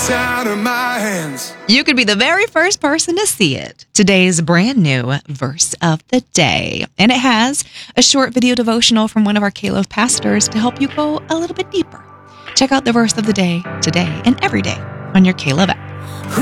gets out of my hands. You could be the very first person to see it. Today's brand new verse of the day. And it has a short video devotional from one of our K-Love pastors to help you go a little bit deeper. Check out the verse of the day today and every day on your K-Love app.